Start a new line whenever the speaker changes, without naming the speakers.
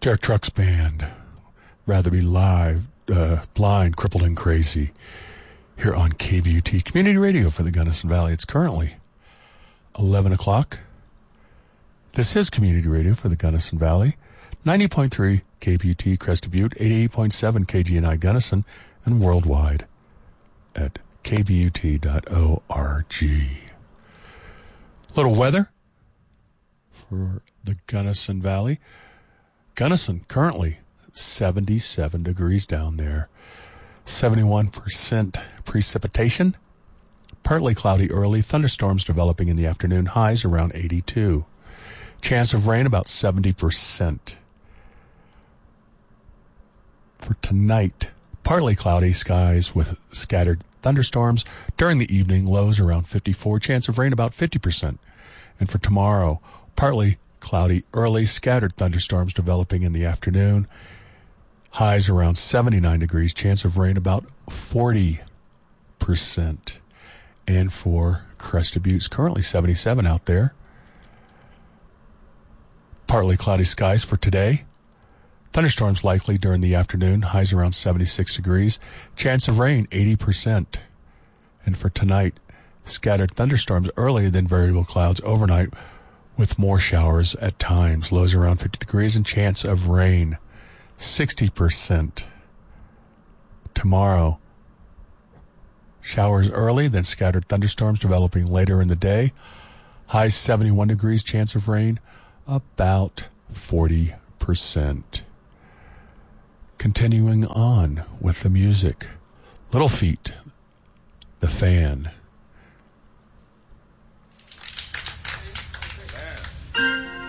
Derek Trucks Band, Rather Be Live, Blind, Crippled, and Crazy, here on KBUT Community Radio for the Gunnison Valley. It's currently 11 o'clock. This is Community Radio for the Gunnison Valley, 90.3 KBUT Crested Butte, 88.7 KGNI Gunnison, and worldwide at kbut.org. Little weather for the Gunnison Valley. Gunnison currently 77 degrees down there. 71% precipitation. Partly cloudy early. Thunderstorms developing in the afternoon. Highs around 82. Chance of rain about 70%. For tonight, partly cloudy skies with scattered thunderstorms. During the evening, lows around 54. Chance of rain about 50%. And for tomorrow, partly cloudy early, scattered thunderstorms developing in the afternoon. Highs around 79 degrees. Chance of rain about 40%. And for Crested Butte, currently 77 out there. Partly cloudy skies for today. Thunderstorms likely during the afternoon. Highs around 76 degrees. Chance of rain 80%. And for tonight, scattered thunderstorms early, then variable clouds overnight with more showers at times. Lows around 50 degrees and chance of rain 60%. Tomorrow, showers early, then scattered thunderstorms developing later in the day. Highs 71 degrees, chance of rain about 40%. Continuing on with the music. Little Feat, The Fan.